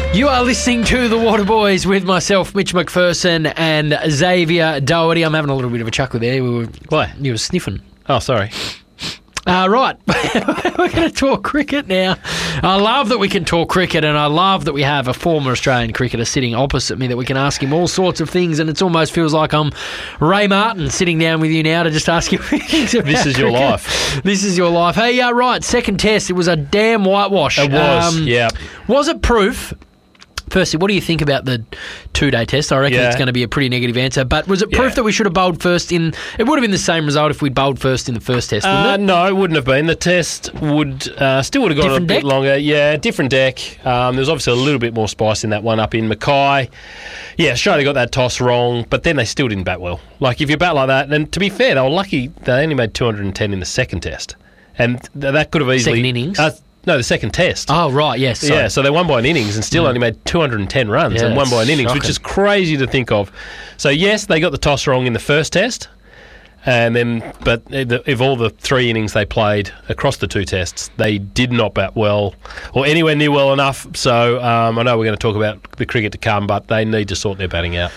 You are listening to The Waterboys with myself, Mitch McPherson, and Xavier Doherty. I'm having a little bit of a chuckle there. Why? You were sniffing. Oh, sorry. Right. We're going to talk cricket now. I love that we can talk cricket, and I love that we have a former Australian cricketer sitting opposite me that we can ask him all sorts of things, and it almost feels like I'm Ray Martin sitting down with you now to just ask you things about This is your cricket. life. This is your life. Hey, right, second test. It was a damn whitewash. It was, yeah. Was it proof? Firstly, what do you think about the two-day test? I reckon it's going to be a pretty negative answer. But was it proof that we should have bowled first in... It would have been the same result if we'd bowled first in the first test, wouldn't it? No, it wouldn't have been. The test would still would have gone Different a bit deck? longer. Yeah, different deck. There was obviously a little bit more spice in that one up in Mackay. Yeah, Australia got that toss wrong, but then they still didn't bat well. Like, if you bat like that... And to be fair, they were lucky they only made 210 in the second test. And that could have easily... Second innings? No, the second test. Oh, right, yes. Sorry. Yeah, so they won by an innings and still only made 210 runs and won by an innings, which is crazy to think of. So, yes, they got the toss wrong in the first test, and then, but if all the three innings they played across the two tests, they did not bat well or anywhere near well enough. So, I know we're going to talk about the cricket to come, but they need to sort their batting out.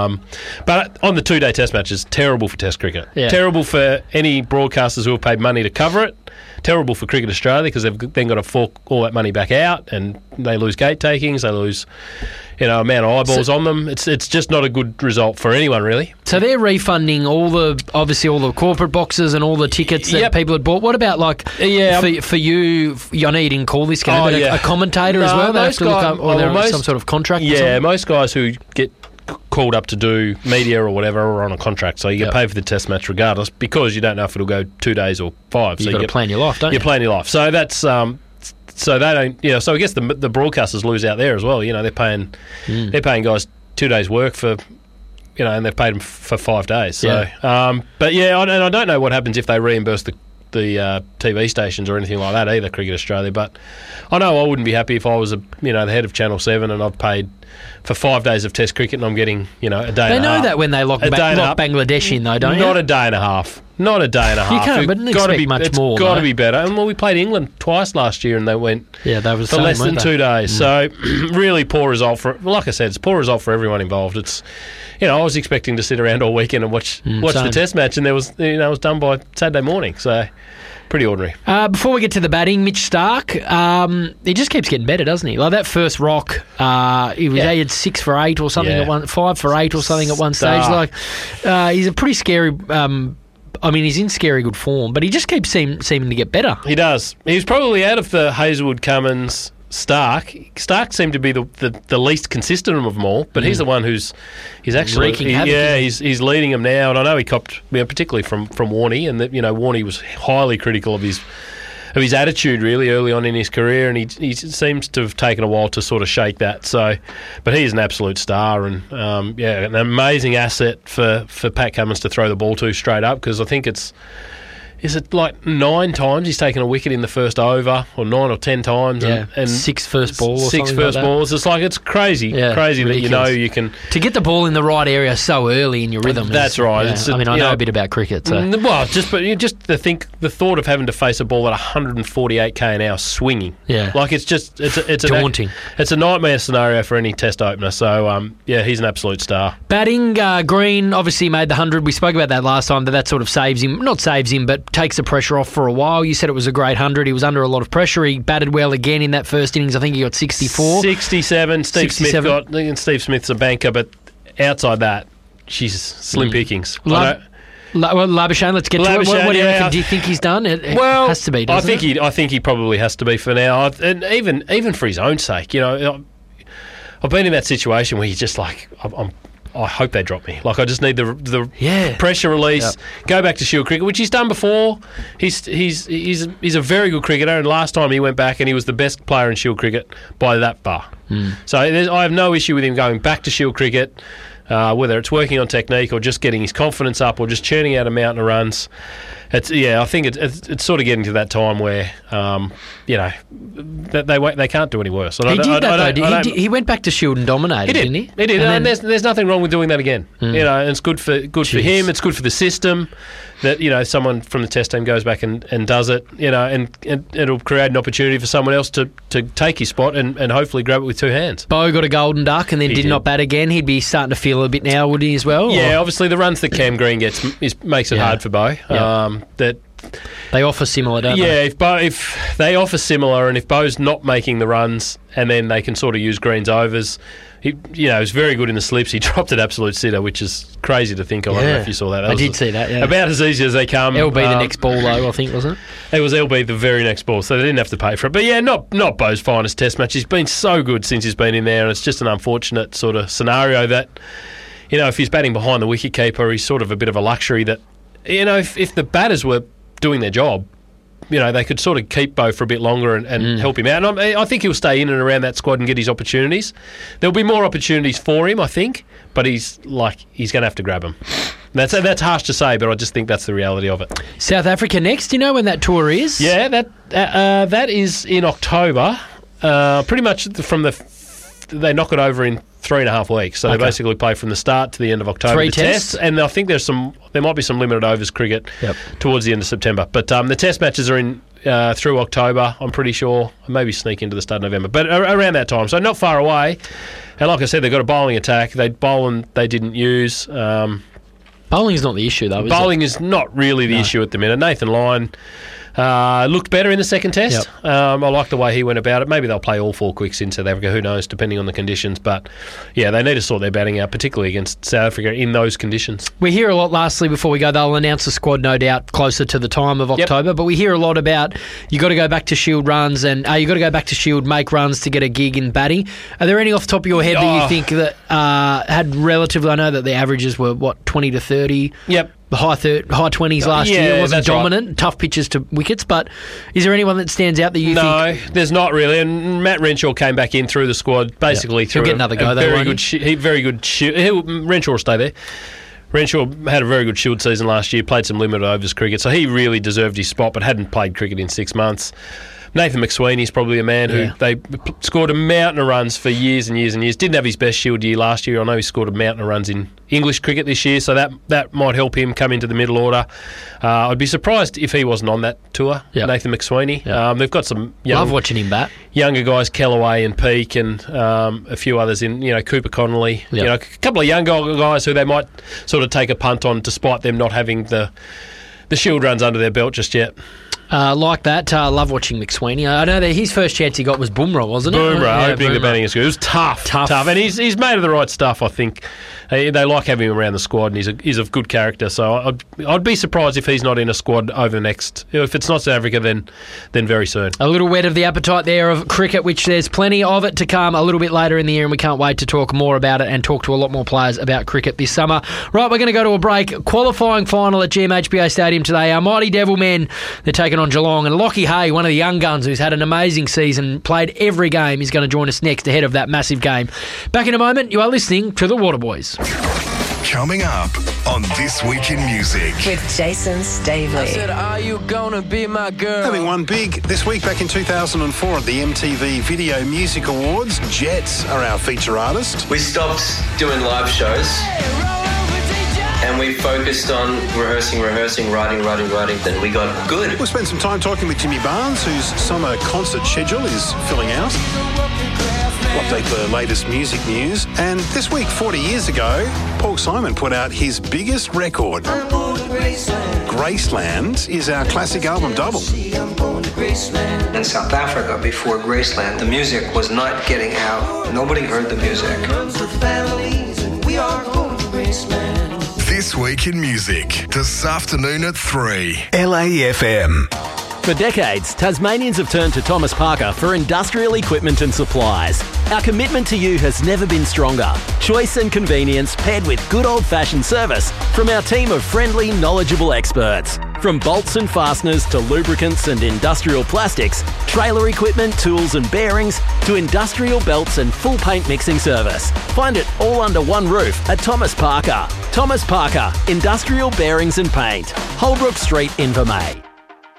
But on the two-day test matches, terrible for test cricket. Yeah. Terrible for any broadcasters who have paid money to cover it. Terrible for Cricket Australia because they've then got to fork all that money back out, and they lose gate takings, they lose, amount of eyeballs on them. It's just not a good result for anyone, really. So they're refunding all the corporate boxes and all the tickets that people had bought. What about for you? I know you didn't call this game, but a commentator as well. They have to look up, or there is some sort of contract. Yeah, most guys who get called up to do media or whatever are on a contract, so you get paid for the test match regardless, because you don't know if it'll go 2 days or 5. You've got to plan your life, don't you? You're planning your life. So that's so they don't. So I guess the broadcasters lose out there as well. They're paying guys 2 days' work for. And they've paid them for 5 days. So, but I don't know what happens if they reimburse the TV stations or anything like that either, Cricket Australia. But I know I wouldn't be happy if I was the head of Channel 7 and I've paid for 5 days of Test cricket and I'm getting a day and a half. They know that when they lock Bangladesh in, though, don't you? Not a day and a half. Not a day and a half. You can't, but expect much more. It's got to be better. And we played England twice last year and they went they were for less than 2 days. So really poor result like I said, it's a poor result for everyone involved. It's I was expecting to sit around all weekend and watch the Test match, and there was it was done by Saturday morning. So pretty ordinary. Before we get to the batting, Mitch Starc, he just keeps getting better, doesn't he? Like that first rock, he had 6 for 8 or something 5 for 8 or something at one stage. Like he's a pretty scary. He's in scary good form, but he just keeps seeming to get better. He does. He's probably out of the Hazelwood, Cummins, Starc. Starc seemed to be the least consistent of them all, but he's the one he's actually wreaking havoc. He's leading them now, and I know he copped particularly from Warney, and that Warney was highly critical of his attitude really early on in his career, and he seems to have taken a while to sort of shake that. So, but he's an absolute star, and an amazing asset for Pat Cummins to throw the ball to straight up, because I think is it like 9 times he's taken a wicket in the first over, or 9 or 10 times, and 6 first ball or 6 first balls. It's crazy, crazy ridiculous. That you can to get the ball in the right area so early in your rhythm. That's right. I know a bit about cricket. So. Well, just the thought of having to face a ball at 148 k an hour swinging, like it's daunting. It's a nightmare scenario for any Test opener. So he's an absolute star. Batting, Green obviously made the 100. We spoke about that last time. That sort of not saves him, but takes the pressure off for a while. You said it was a great 100. He was under a lot of pressure. He batted well again in that first innings. I think he got 64. 67. Steve Smith's a banker, but outside that, she's slim pickings. Labuschagne, let's get to it. What do you reckon? Do you think he's done? It has to be, doesn't it? I think he probably has to be for now. And even for his own sake, I've been in that situation where he's just like, I hope they drop me. Like, I just need the pressure release. Go back to Shield cricket, which he's done before. He's a very good cricketer, and last time he went back and he was the best player in Shield cricket by that far. So I have no issue with him going back to Shield cricket, whether it's working on technique or just getting his confidence up or just churning out a mountain of runs. I think it's sort of getting to that time where they can't do any worse. He went back to Shield and dominated, didn't he? He did, and there's nothing wrong with doing that again. And it's good for him. It's good for the system. that, you know, someone from the test team goes back and does it, you know, and it'll create an opportunity for someone else to take his spot and hopefully grab it with two hands. Bo got a golden duck and then did not bat again. He'd be starting to feel a bit now, would he, as well? Yeah, obviously the runs that Cam Green gets makes it hard for Bo. That they offer similar, don't they? Yeah, if they offer similar, and if Bo's not making the runs, and then they can sort of use Green's overs. He was very good in the slips. He dropped an absolute sitter, which is crazy to think of. I don't know if you saw that. I did see that, yeah. About as easy as they come. LB the next ball, though, I think, wasn't it? It was LB the very next ball, so they didn't have to pay for it. But, yeah, not Bo's finest test match. He's been so good since he's been in there, and it's just an unfortunate sort of scenario that, you know, if he's batting behind the wicketkeeper, he's sort of a bit of a luxury that, you know, if the batters were doing their job, you know, they could sort of keep Bo for a bit longer and help him out. And I think he'll stay in and around that squad and get his opportunities. There'll be more opportunities for him, I think, but he's going to have to grab them. That's harsh to say, but I just think that's the reality of it. South Africa next. Do you know when that tour is? Yeah, that is in October. Pretty much they knock it over in 3.5 weeks. So they basically play from the start to the end of October. 3 tests? And I think there might be some limited overs cricket towards the end of September. But the test matches are in through October, I'm pretty sure. Maybe sneak into the start of November. But around that time. So not far away. And like I said, they've got a bowling attack. They bowl and they didn't use. Bowling's not the issue, though, is it? Bowling is not really the issue at the minute. Nathan Lyon looked better in the second test. I like the way he went about it. Maybe they'll play all 4 quicks in South Africa. Who knows, depending on the conditions. But, yeah, they need to sort their batting out, particularly against South Africa in those conditions. We hear a lot, lastly, before we go, they'll announce the squad, no doubt, closer to the time of October. But we hear a lot about you got to go back to Shield runs and you got to go back to Shield, make runs to get a gig in batting. Are there any off the top of your head that you think that had relatively, I know that the averages were, 20 to 30? Yep. The high 20s last year. It wasn't dominant, right. Tough pitches to wickets, but is there anyone that stands out that you think? No, there's not really. And Matt Renshaw came back in through the squad, basically through He'll get another go, though, very good Renshaw will stay there. Renshaw had a very good Shield season last year, played some limited overs cricket, so he really deserved his spot, but hadn't played cricket in 6 months. Nathan McSweeney's probably a man who they scored a mountain of runs for years and years and years. Didn't have his best Shield year last year. I know he scored a mountain of runs in English cricket this year, so that might help him come into the middle order. I'd be surprised if he wasn't on that tour, Nathan McSweeney. They've got some love watching him bat. Younger guys, Kellaway and Peake, and a few others in, Cooper Connolly. You know, a couple of young guys who they might sort of take a punt on, despite them not having the Shield runs under their belt just yet. Like that. Love watching McSweeney. I know that his first chance he got was Bumrah, wasn't it? Bumrah, opening the batting squad. It was tough. And he's made of the right stuff, I think. They like having him around the squad, and he's of good character. So I'd be surprised if he's not in a squad over the next. If it's not South Africa, then very soon. A little whet of the appetite there of cricket, which there's plenty of it to come a little bit later in the year, and we can't wait to talk more about it and talk to a lot more players about cricket this summer. Right, we're going to go to a break. Qualifying final at GMHBA Stadium today. Our mighty Devil men, they're taking on Geelong, and Lockie Hay, one of the young guns who's had an amazing season, played every game, is going to join us next ahead of that massive game. Back in a moment. You are listening to the Waterboys. Coming up on This Week in Music with Jason Stavely. I said, are you gonna be my girl? Having won big this week back in 2004 at the MTV Video Music Awards, Jets are our feature artist. We stopped doing live shows and we focused on rehearsing, writing. Then we got good. We'll spend some time talking with Jimmy Barnes, whose summer concert schedule is filling out. We'll update the latest music news. And this week, 40 years ago, Paul Simon put out his biggest record. Graceland is our classic album double. In South Africa, before Graceland, the music was not getting out. Nobody heard the music. This Week in Music, this afternoon at 3. LAFM. For decades, Tasmanians have turned to Thomas Parker for industrial equipment and supplies. Our commitment to you has never been stronger. Choice and convenience paired with good old-fashioned service from our team of friendly, knowledgeable experts. From bolts and fasteners to lubricants and industrial plastics, trailer equipment, tools and bearings, to industrial belts and full paint mixing service. Find it all under one roof at Thomas Parker. Thomas Parker, Industrial Bearings and Paint. Holbrook Street, Invermay.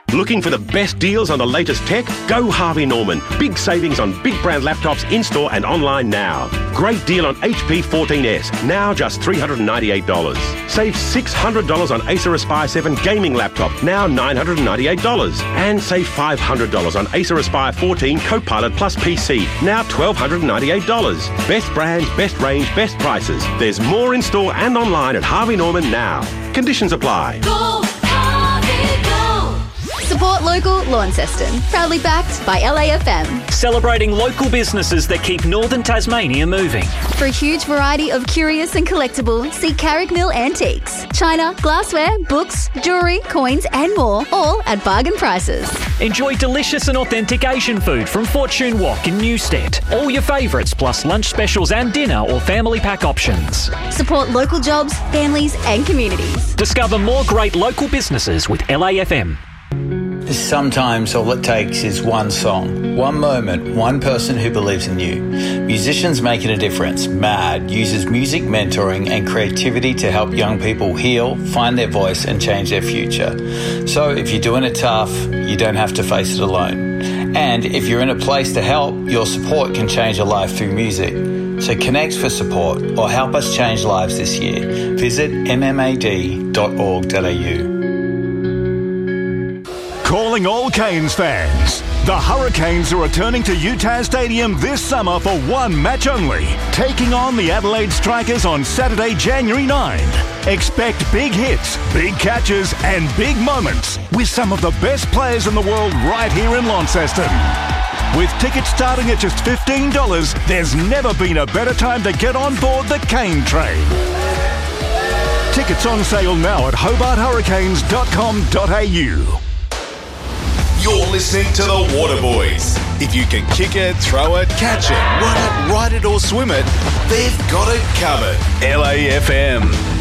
Looking for the best deals on the latest tech? Go Harvey Norman. Big savings on big brand laptops in-store and online now. Great deal on HP 14S, now just $398. Save $600 on Acer Aspire 7 gaming laptop, now $998. And save $500 on Acer Aspire 14 Copilot Plus PC, now $1,298. Best brands, best range, best prices. There's more in-store and online at Harvey Norman now. Conditions apply. Go, Harvey, go! Support local, Launceston. Proudly backed by LAFM. Celebrating local businesses that keep northern Tasmania moving. For a huge variety of curious and collectible, see Carrick Mill Antiques. China, glassware, books, jewellery, coins and more, all at bargain prices. Enjoy delicious and authentic Asian food from Fortune Wok in Newstead. All your favourites plus lunch specials and dinner or family pack options. Support local jobs, families and communities. Discover more great local businesses with LAFM. Sometimes all it takes is one song, one moment, one person who believes in you. Musicians Making a Difference, MAD, uses music mentoring and creativity to help young people heal, find their voice and change their future. So if you're doing it tough, you don't have to face it alone. And if you're in a place to help, your support can change a life through music. So connect for support or help us change lives this year. Visit mmad.org.au. Calling all Canes fans. The Hurricanes are returning to UTAS Stadium this summer for one match only, taking on the Adelaide Strikers on Saturday, January 9. Expect big hits, big catches and big moments with some of the best players in the world right here in Launceston. With tickets starting at just $15, there's never been a better time to get on board the Cane Train. Tickets on sale now at hobarthurricanes.com.au. You're listening to the Waterboys. If you can kick it, throw it, catch it, run it, ride it or swim it, they've got it covered. LAFM.